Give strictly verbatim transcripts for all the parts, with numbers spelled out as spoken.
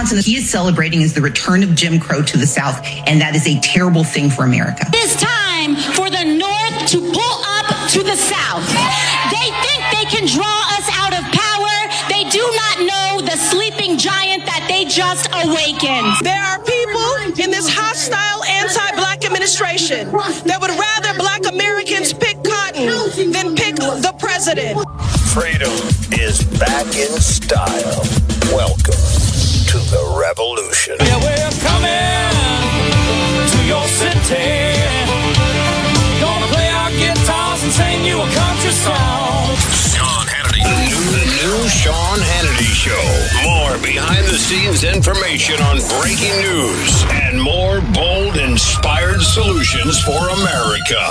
Wisconsin, he is celebrating is the return of Jim Crow to the South, and that is a terrible thing for America. It's time for the North to pull up to the South. They think they can draw us out of power. They do not know the sleeping giant that they just awakened. There are people in this hostile anti-black administration that would rather black Americans pick cotton than pick the president. Freedom is back in style. Welcome to the revolution. Yeah, we're coming to your city. Gonna play our guitars and sing you a country song. Sean Hannity. The new, the new Sean Hannity Show. More behind-the-scenes information on breaking news and more bold, inspired solutions for America.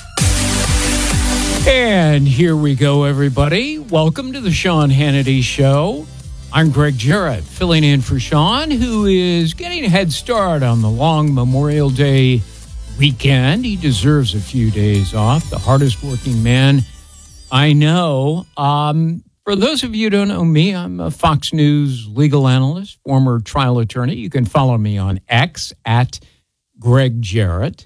And here we go, everybody. Welcome to the Sean Hannity Show. I'm Greg Jarrett, filling in for Sean, who is getting a head start on the long Memorial Day weekend. He deserves a few days off, the hardest working man I know. Um, for those of you who don't know me, I'm a Fox News legal analyst, former trial attorney. You can follow me on X at Greg Jarrett.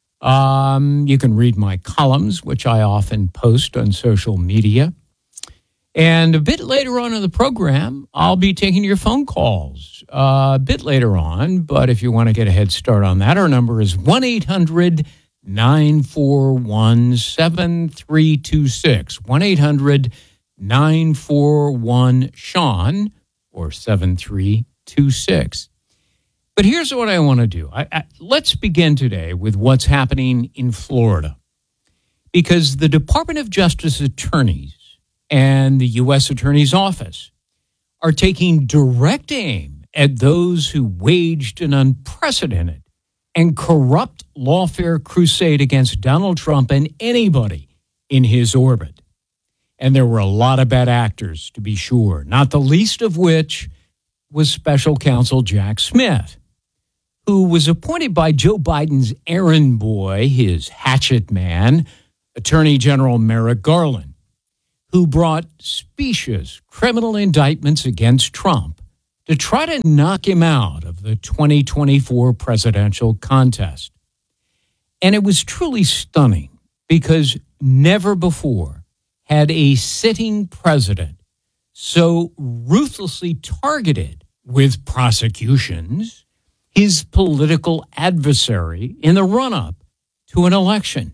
Um, you can read my columns, which I often post on social media. And a bit later on in the program, I'll be taking your phone calls uh, a bit later on. But if you want to get a head start on that, our number is one eight hundred nine four one seven three two six. one eight hundred nine four one Sean or seven three two six. But here's what I want to do. I, I, let's begin today with what's happening in Florida. Because the Department of Justice attorneys and the U S Attorney's Office are taking direct aim at those who waged an unprecedented and corrupt lawfare crusade against Donald Trump and anybody in his orbit. And there were a lot of bad actors, to be sure, not the least of which was Special Counsel Jack Smith, who was appointed by Joe Biden's errand boy, his hatchet man, Attorney General Merrick Garland, who brought specious criminal indictments against Trump to try to knock him out of the twenty twenty-four presidential contest. And it was truly stunning because never before had a sitting president so ruthlessly targeted with prosecutions his political adversary in the run-up to an election.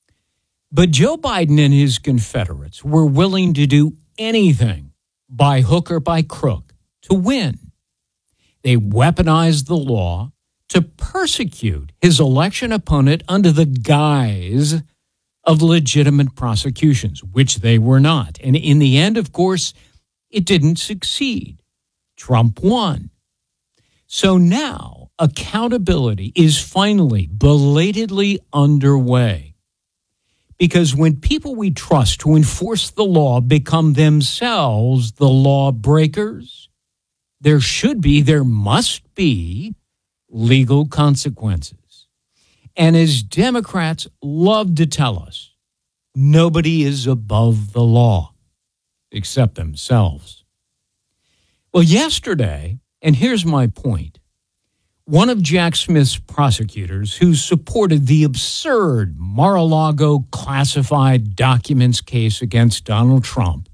But Joe Biden and his Confederates were willing to do anything by hook or by crook to win. They weaponized the law to persecute his election opponent under the guise of legitimate prosecutions, which they were not. And in the end, of course, it didn't succeed. Trump won. So now accountability is finally belatedly underway. Because when people we trust to enforce the law become themselves the lawbreakers, there should be, there must be legal consequences. And as Democrats love to tell us, nobody is above the law except themselves. Well, yesterday, and here's my point, one of Jack Smith's prosecutors who supported the absurd Mar-a-Lago classified documents case against Donald Trump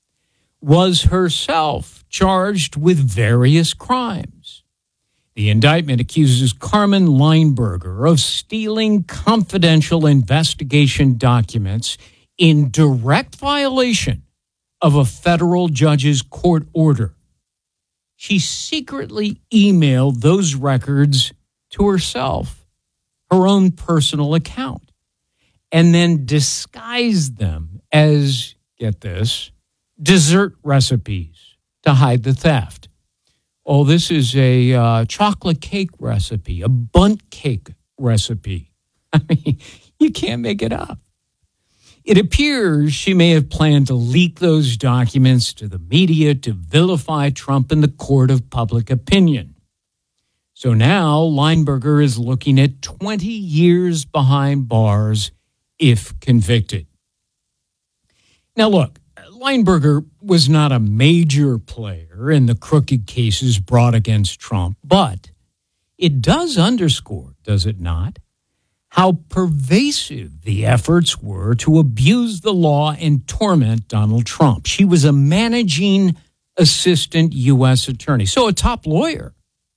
was herself charged with various crimes. The indictment accuses Carmen Lineberger of stealing confidential investigation documents in direct violation of a federal judge's court order. She secretly emailed those records to herself, her own personal account, and then disguised them as, get this, dessert recipes to hide the theft. Oh, this is a uh, chocolate cake recipe, a bundt cake recipe. I mean, you can't make it up. It appears she may have planned to leak those documents to the media to vilify Trump in the court of public opinion. So now Lineberger is looking at twenty years behind bars if convicted. Now, look, Weinberger was not a major player in the crooked cases brought against Trump, but it does underscore, does it not, how pervasive the efforts were to abuse the law and torment Donald Trump. She was a managing assistant U S attorney, so a top lawyer.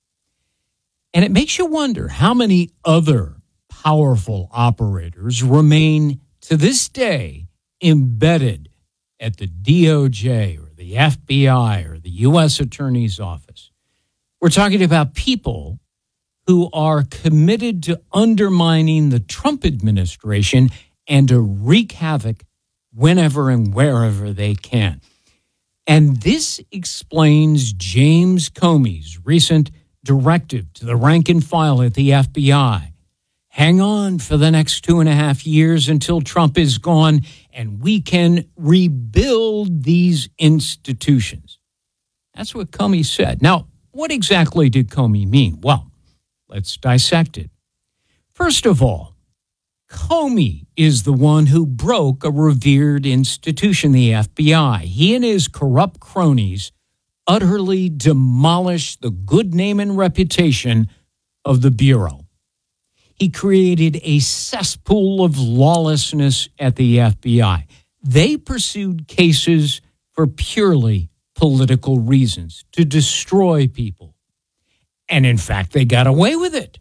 And it makes you wonder how many other powerful operators remain to this day embedded at the D O J or the F B I or the U S Attorney's Office. We're talking about people who are committed to undermining the Trump administration and to wreak havoc whenever and wherever they can. And this explains James Comey's recent directive to the rank and file at the F B I. Hang on for the next two and a half years until Trump is gone, and we can rebuild these institutions. That's what Comey said. Now, what exactly did Comey mean? Well, let's dissect it. First of all, Comey is the one who broke a revered institution, the F B I. He and his corrupt cronies utterly demolished the good name and reputation of the Bureau. He created a cesspool of lawlessness at the F B I. They pursued cases for purely political reasons, to destroy people. And in fact, they got away with it.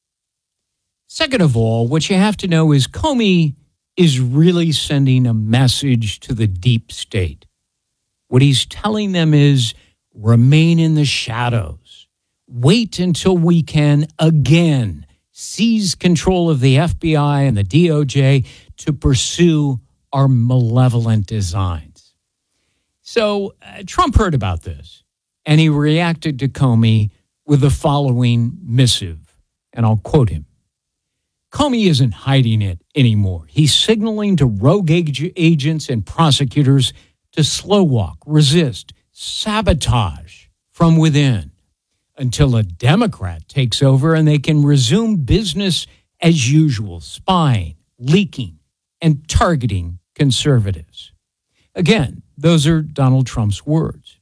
Second of all, what you have to know is Comey is really sending a message to the deep state. What he's telling them is remain in the shadows. Wait until we can again seize control of the F B I and the D O J to pursue our malevolent designs. So uh, Trump heard about this, and he reacted to Comey with the following missive, and I'll quote him. Comey isn't hiding it anymore. He's signaling to rogue ag- agents and prosecutors to slow walk, resist, sabotage from within until a Democrat takes over and they can resume business as usual, spying, leaking, and targeting conservatives. Again, those are Donald Trump's words.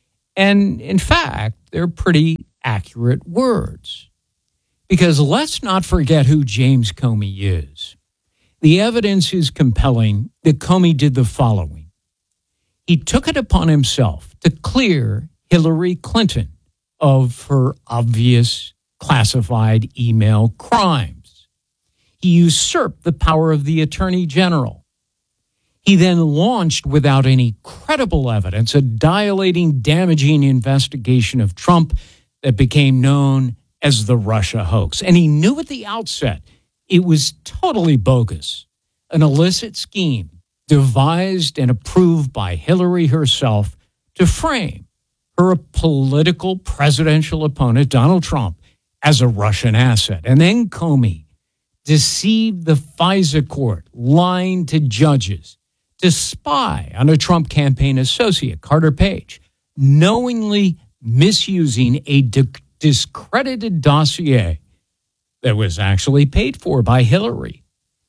And in fact, they're pretty accurate words. Because let's not forget who James Comey is. The evidence is compelling that Comey did the following. He took it upon himself to clear Hillary Clinton of her obvious classified email crimes. He usurped the power of the Attorney General. He then launched, without any credible evidence, a dilating, damaging investigation of Trump that became known as the Russia hoax. And he knew at the outset it was totally bogus, an illicit scheme devised and approved by Hillary herself to frame her political presidential opponent, Donald Trump, as a Russian asset. And then Comey deceived the FISA court, lying to judges, to spy on a Trump campaign associate, Carter Page, knowingly misusing a di- discredited dossier that was actually paid for by Hillary.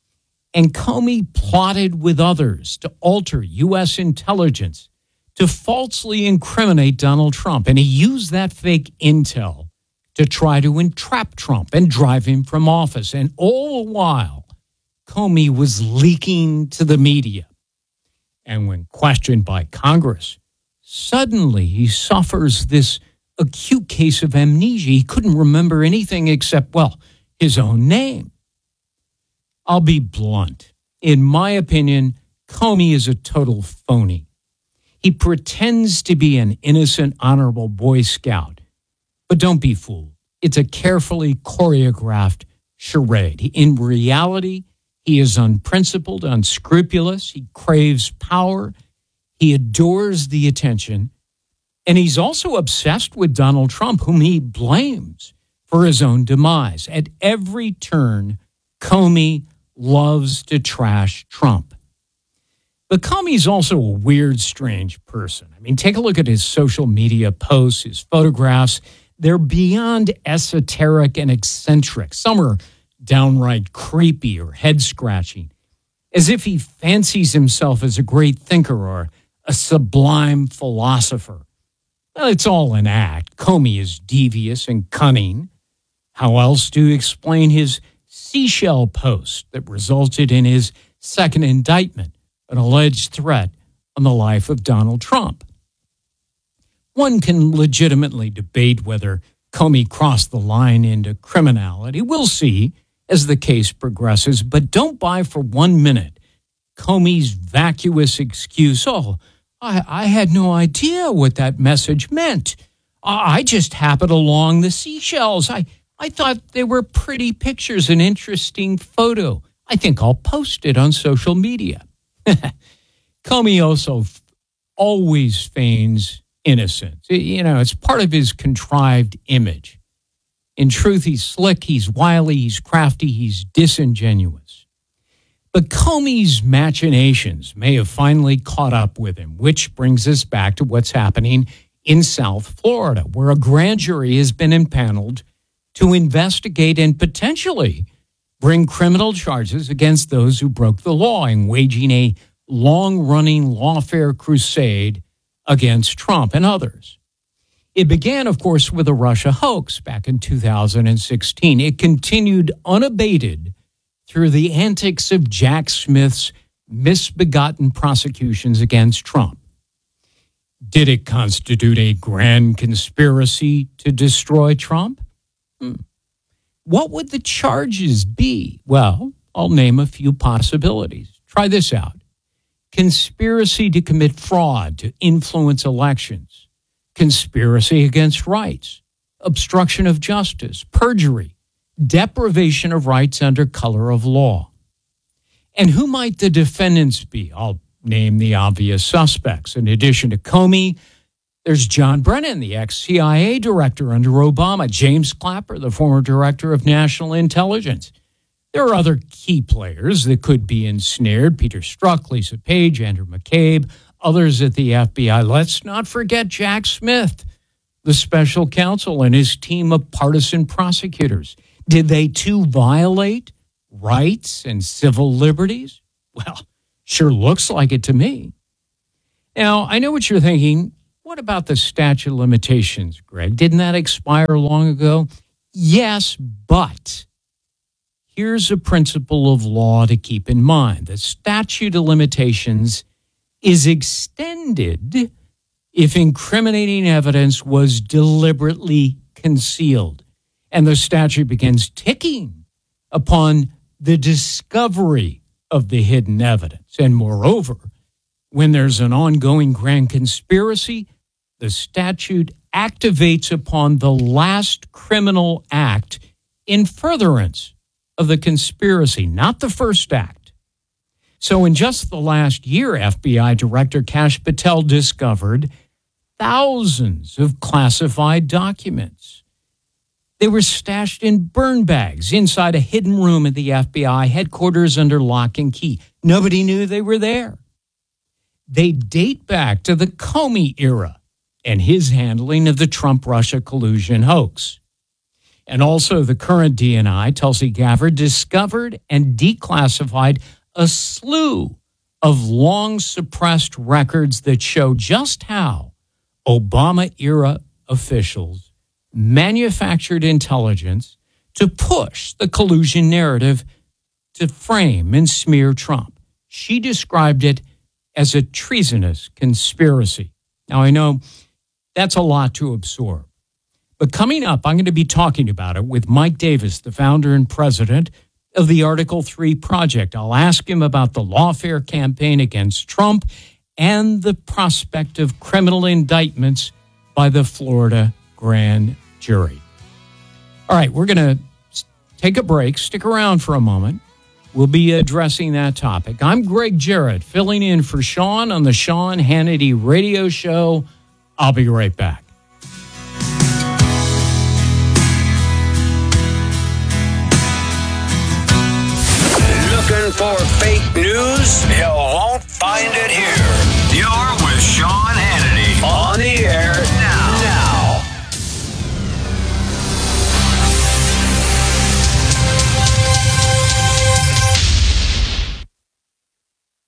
And Comey plotted with others to alter U S intelligence to falsely incriminate Donald Trump. And he used that fake intel to try to entrap Trump and drive him from office. And all the while, Comey was leaking to the media. And when questioned by Congress, suddenly he suffers this acute case of amnesia. He couldn't remember anything except, well, his own name. I'll be blunt. In my opinion, Comey is a total phony. He pretends to be an innocent, honorable Boy Scout. But don't be fooled. It's a carefully choreographed charade. In reality, he is unprincipled, unscrupulous. He craves power. He adores the attention. And he's also obsessed with Donald Trump, whom he blames for his own demise. At every turn, Comey loves to trash Trump. But Comey's also a weird, strange person. I mean, take a look at his social media posts, his photographs. They're beyond esoteric and eccentric. Some are downright creepy or head-scratching, as if he fancies himself as a great thinker or a sublime philosopher. Well, it's all an act. Comey is devious and cunning. How else do you explain his seashell post that resulted in his second indictment, an alleged threat on the life of Donald Trump? One can legitimately debate whether Comey crossed the line into criminality. We'll see as the case progresses, but don't buy for one minute Comey's vacuous excuse, oh, I, I had no idea what that message meant. I, I just happened along the seashells. I, I thought they were pretty pictures, an interesting photo. I think I'll post it on social media. Comey also f- always feigns innocence. You know, it's part of his contrived image. In truth, he's slick, he's wily, he's crafty, he's disingenuous. But Comey's machinations may have finally caught up with him, which brings us back to what's happening in South Florida, where a grand jury has been impaneled to investigate and potentially bring criminal charges against those who broke the law in waging a long-running lawfare crusade against Trump and others. It began, of course, with a Russia hoax back in two thousand sixteen. It continued unabated through the antics of Jack Smith's misbegotten prosecutions against Trump. Did it constitute a grand conspiracy to destroy Trump? Hmm. What would the charges be? Well, I'll name a few possibilities. Try this out. Conspiracy to commit fraud to influence elections, conspiracy against rights, obstruction of justice, perjury, deprivation of rights under color of law. And who might the defendants be? I'll name the obvious suspects. In addition to Comey, there's John Brennan, the ex-C I A director under Obama, James Clapper, the former director of national intelligence. There are other key players that could be ensnared: Peter Strzok, Lisa Page, Andrew McCabe, others at the F B I. Let's not forget Jack Smith, the special counsel, and his team of partisan prosecutors. Did they too violate rights and civil liberties? Well, sure looks like it to me. Now, I know what you're thinking. What about the statute of limitations, Greg? Didn't that expire long ago? Yes, but here's a principle of law to keep in mind. The statute of limitations is extended if incriminating evidence was deliberately concealed, and the statute begins ticking upon the discovery of the hidden evidence. And moreover, when there's an ongoing grand conspiracy, the statute activates upon the last criminal act in furtherance of the conspiracy, not the first act. So in just the last year, F B I Director Kash Patel discovered thousands of classified documents. They were stashed in burn bags inside a hidden room at the F B I headquarters under lock and key. Nobody knew they were there. They date back to the Comey era and his handling of the Trump-Russia collusion hoax. And also the current D N I, Tulsi Gabbard, discovered and declassified a slew of long-suppressed records that show just how Obama-era officials manufactured intelligence to push the collusion narrative to frame and smear Trump. She described it as a treasonous conspiracy. Now, I know that's a lot to absorb. But coming up, I'm going to be talking about it with Mike Davis, the founder and president of the Article three Project. I'll ask him about the lawfare campaign against Trump and the prospect of criminal indictments by the Florida grand jury. All right, we're going to take a break. Stick around for a moment. We'll be addressing that topic. I'm Greg Jarrett, filling in for Sean on the Sean Hannity Radio Show. I'll be right back. Looking for fake news? You won't find it here. You're with Sean Hannity on the air now. Now. Hey,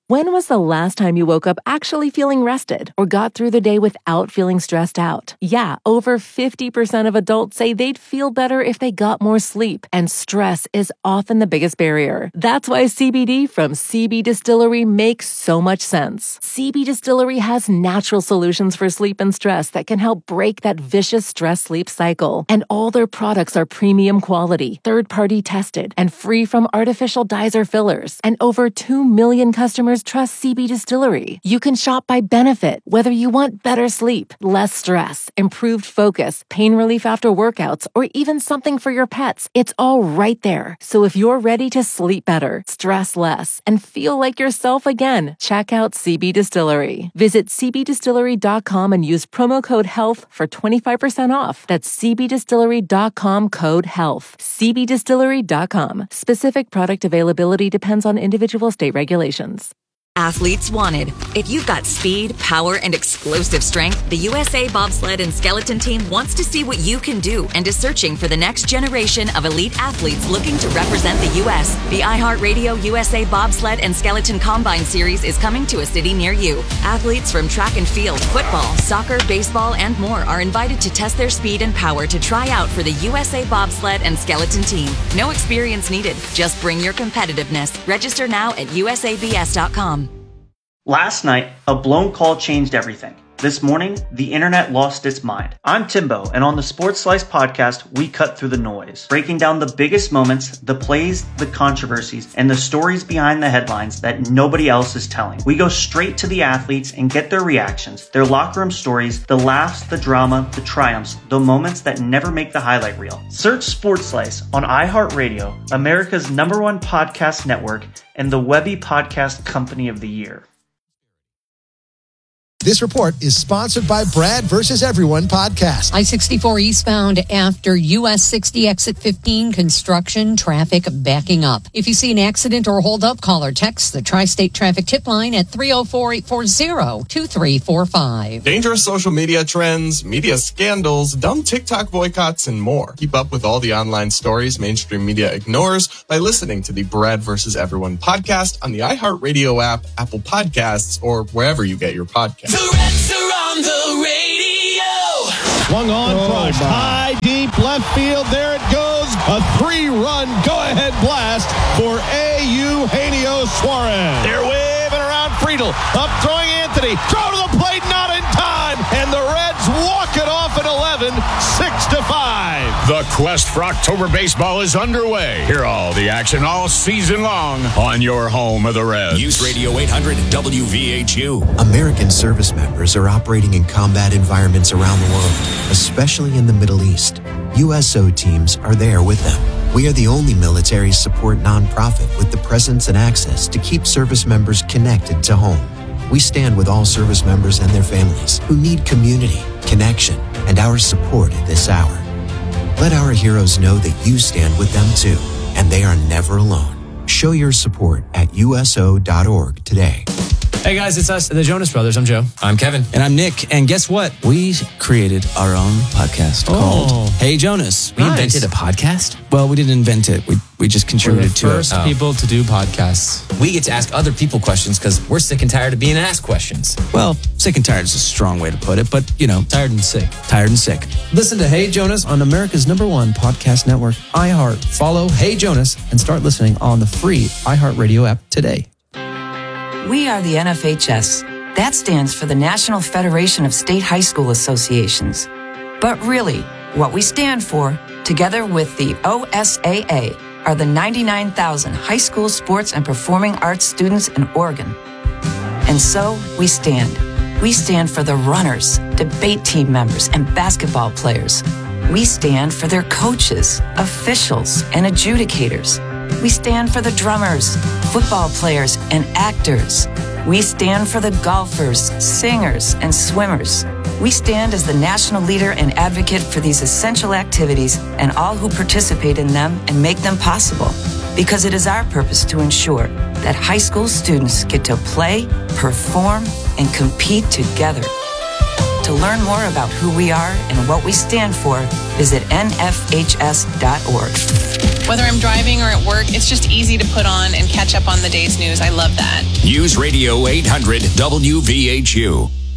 When was the last time you woke up actually feeling rested or got through the day without feeling stressed out? Yeah, over fifty percent of adults say they'd feel better if they got more sleep, and stress is often the biggest barrier. That's why C B D from C B Distillery makes so much sense. C B Distillery has natural solutions for sleep and stress that can help break that vicious stress-sleep cycle. And all their products are premium quality, third-party tested, and free from artificial dyes or fillers. And over two million customers trust C B Distillery. You can shop by benefit, whether you want better sleep, less stress, improved focus, pain relief after workouts, or even something for your pets. It's all right there. So if you're ready to sleep better, stress less, and feel like yourself again, check out C B Distillery. Visit c b distillery dot com and use promo code HEALTH for twenty-five percent off. That's c b distillery dot com code HEALTH. c b distillery dot com. Specific product availability depends on individual state regulations. Athletes wanted. If you've got speed, power, and explosive strength, the U S A Bobsled and Skeleton Team wants to see what you can do and is searching for the next generation of elite athletes looking to represent the U S. The iHeartRadio U S A Bobsled and Skeleton Combine Series is coming to a city near you. Athletes from track and field, football, soccer, baseball, and more are invited to test their speed and power to try out for the U S A Bobsled and Skeleton Team. No experience needed. Just bring your competitiveness. Register now at u s a b s dot com. Last night, a blown call changed everything. This morning, the internet lost its mind. I'm Timbo, and on the Sports Slice podcast, we cut through the noise, breaking down the biggest moments, the plays, the controversies, and the stories behind the headlines that nobody else is telling. We go straight to the athletes and get their reactions, their locker room stories, the laughs, the drama, the triumphs, the moments that never make the highlight reel. Search Sports Slice on iHeartRadio, America's number one podcast network, and the Webby Podcast Company of the Year. This report is sponsored by Brad versus Everyone podcast. I sixty-four eastbound after U S sixty exit fifteen, construction, traffic backing up. If you see an accident or hold up, call or text the Tri-State Traffic Tip Line at three oh four, eight four zero, two three four five. Dangerous social media trends, media scandals, dumb TikTok boycotts, and more. Keep up with all the online stories mainstream media ignores by listening to the Brad versus Everyone podcast on the iHeartRadio app, Apple Podcasts, or wherever you get your podcasts. The Reds are on the radio. Swung on, oh, crushed, high, deep, left field. There it goes. A three-run go-ahead blast for A. Eugenio Suarez. They're waving around Friedel. Up throwing Anthony. Throw to the plate, not in time. And the Reds walk it off at eleven, six to five. The quest for October baseball is underway. Hear all the action all season long on your home of the Reds. News Radio eight hundred W V H U. American service members are operating in combat environments around the world, especially in the Middle East. U S O teams are there with them. We are the only military support nonprofit with the presence and access to keep service members connected to home. We stand with all service members and their families who need community, connection, and our support at this hour. Let our heroes know that you stand with them too, and they are never alone. Show your support at U S O dot org today. Hey guys, it's us, the Jonas Brothers. I'm Joe. I'm Kevin. And I'm Nick. And guess what? We created our own podcast oh. called Hey Jonas. We nice. invented a podcast? Well, we didn't invent it. We we just contributed to it. We're the first people to do podcasts. We get to ask other people questions because we're sick and tired of being asked questions. Well, sick and tired is a strong way to put it, but, you know. Tired and sick. Tired and sick. Listen to Hey Jonas on America's number one podcast network, iHeart. Follow Hey Jonas and start listening on the free iHeartRadio app today. We are the N F H S. That stands for the National Federation of State High School Associations. But really, what we stand for, together with the O S A A, are the ninety-nine thousand high school sports and performing arts students in Oregon. And so, we stand. We stand for the runners, debate team members, and basketball players. We stand for their coaches, officials, and adjudicators. We stand for the drummers, football players, and actors. We stand for the golfers, singers, and swimmers. We stand as the national leader and advocate for these essential activities and all who participate in them and make them possible. Because it is our purpose to ensure that high school students get to play, perform, and compete together. To learn more about who we are and what we stand for, visit N F H S dot org. Whether I'm driving or at work, it's just easy to put on and catch up on the day's news. I love that. News Radio eight hundred W V H U.